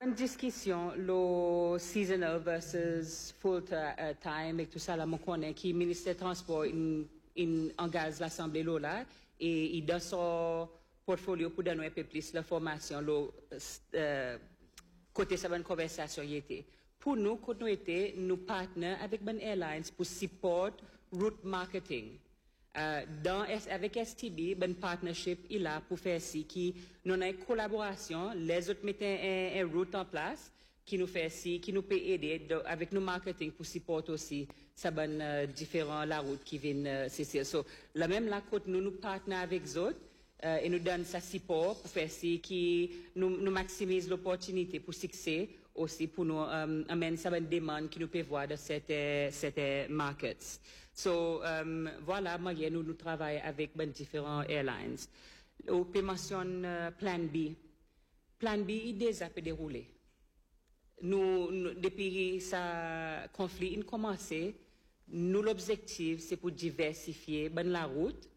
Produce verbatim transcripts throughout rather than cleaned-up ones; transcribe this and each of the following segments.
Une discussion, le seasonal versus full uh, time et tout ça, là, mon connaît, qui ministère des Transports, il, il engage l'Assemblée là, et il dans son portfolio pour donner un peu plus de formation, le, euh, côté ça, une conversation, y était. Pour nous, quand nous étions, nous partenaires avec Ben Airlines pour support route marketing. Euh, dans, avec S T B, ben partnership, il a pour faire ci, qui, nous avons une collaboration, les autres mettent un, un route en place, qui nous fait ci, qui nous peut aider de, avec nos marketing pour supporter aussi, ça ben, euh, différents, la route qui viennent, euh, c'est ça. So, la même la côte, nous nous partenaires avec les autres, euh, et nous donne ça support pour faire ci, qui nous, nous maximise l'opportunité pour succès, aussi pour nous, euh, amener ça une demande qui nous peut voir de cette, cette markets. So, um, voilà, moi, nous, nous travaillons avec ben, différents airlines. On peut mentionner uh, Plan B. Plan B, il déjà peut dérouler. Nous, nous, depuis ce conflit a commencé, nous, l'objectif, c'est pour diversifier ben, la route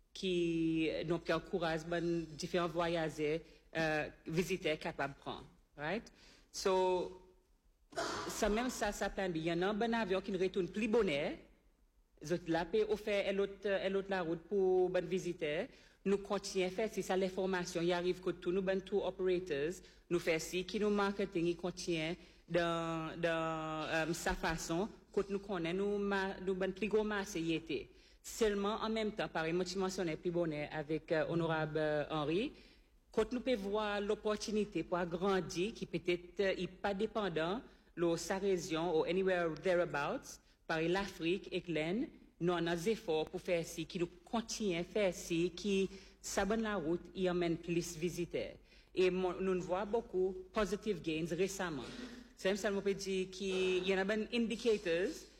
qui nous encourage ben, différents voyageurs, euh, visiteurs capables de prendre. Right? So, ça même ça, ça Plan B. Il y en a un bon avion qui nous retourne plus bonheur. Zot la pe offert l'autre l'autre la route pour ben visiteurs nous continuons faire si ça l'information il arrive que tout nous ben tour operators nous faire si qui nous marketing il continue dans dans um, sa façon que nous connaît nous ma, nous ben plus gros marché y était seulement en même temps pareil moi tu mentionnais plus bonheur avec uh, honorable uh, Henri quand nous peut voir l'opportunité pour agrandir qui peut-être uh, il pas dépendant de sa région ou anywhere thereabouts par l'Afrique et l'Inde, nous avons des efforts pour faire ci, qui nous continuent à faire ci, qui s'abonnent la route et emmènent plus de visiteurs. Et nous voyons beaucoup positive gains récemment. C'est même ça, je peux dire qu'il y en a des indicators